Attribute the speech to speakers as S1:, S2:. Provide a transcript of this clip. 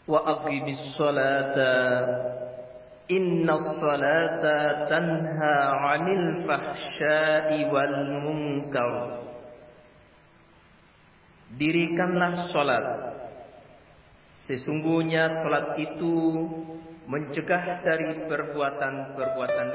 S1: wa aqimis sholata innas sholata tanha 'anil fahsya'i wal munkar. Dirikanlah salat, sesungguhnya salat itu mencegah dari perbuatan-perbuatan